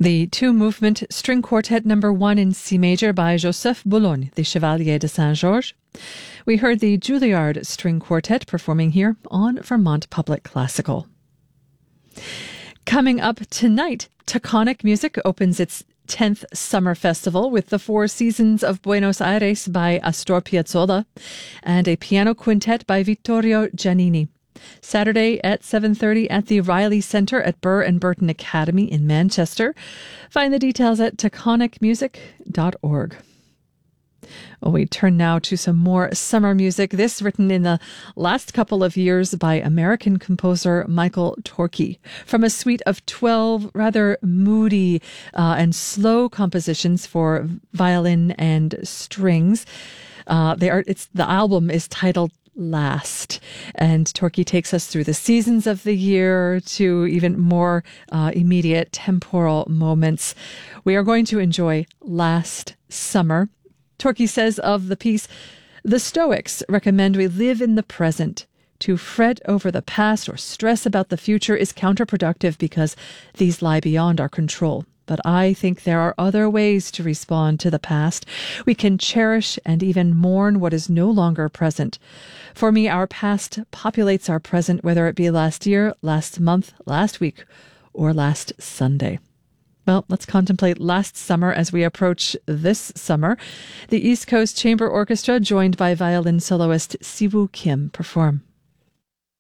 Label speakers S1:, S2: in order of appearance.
S1: The two-movement string quartet number 1 in C major by Joseph Boulogne, the Chevalier de Saint-Georges. We heard the Juilliard String Quartet performing here on Vermont Public Classical. Coming up tonight, Taconic Music opens its 10th Summer Festival with the Four Seasons of Buenos Aires by Astor Piazzolla and a piano quintet by Vittorio Giannini. Saturday at 7:30 at the Riley Centre at Burr and Burton Academy in Manchester. Find the details at taconicmusic.org. Well, we turn now to some more summer music. This written in the last couple of years by American composer Michael Torke. From a suite of 12 rather moody and slow compositions for violin and strings. The album is titled Last, and Torke takes us through the seasons of the year to even more immediate temporal moments. We are going to enjoy Last Summer. Torke says of the piece, "The Stoics recommend we live in the present. To fret over the past or stress about the future is counterproductive because these lie beyond our control. But I think there are other ways to respond to the past. We can cherish and even mourn what is no longer present. For me, our past populates our present, whether it be last year, last month, last week, or last Sunday." Well, let's contemplate last summer as we approach this summer. The East Coast Chamber Orchestra, joined by violin soloist Siwoo Kim, perform.